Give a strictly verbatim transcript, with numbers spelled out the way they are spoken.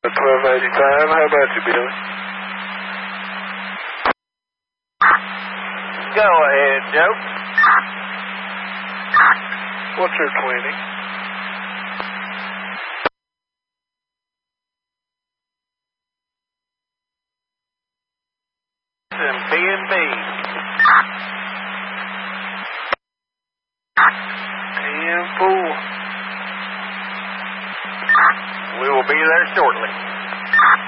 twelve eighty-five. How about you, Billy? Go ahead, Joe. What's your twenty? And B and B. ten four. We will be there shortly.